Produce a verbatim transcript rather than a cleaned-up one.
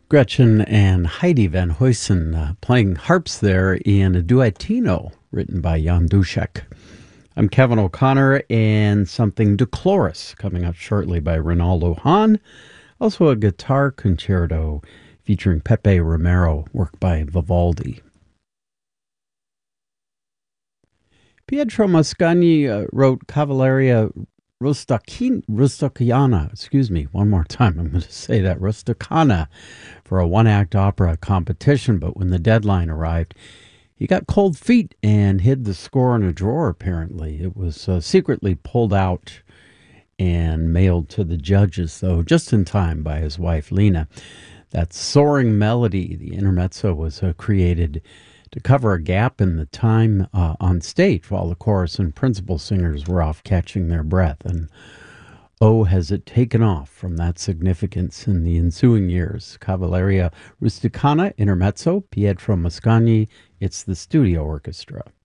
Gretchen and Heidi Van Huysen uh, playing harps there in a duettino written by Jan Duszek. I'm Kevin O'Connor, and something Decloris coming up shortly by Rinaldo Hahn. Also a guitar concerto featuring Pepe Romero, work by Vivaldi. Pietro Mascagni uh, wrote Cavalleria Rustaci- Rusticana, excuse me, one more time, I'm going to say that, Rusticana, for a one-act opera competition, but when the deadline arrived, he got cold feet and hid the score in a drawer, apparently. It was uh, secretly pulled out and mailed to the judges, though, just in time by his wife, Lena. That soaring melody, the intermezzo, was uh, created to cover a gap in the time uh, on stage while the chorus and principal singers were off catching their breath. And oh, has it taken off from that significance in the ensuing years. Cavalleria Rusticana, intermezzo, Pietro Mascagni. It's the studio orchestra.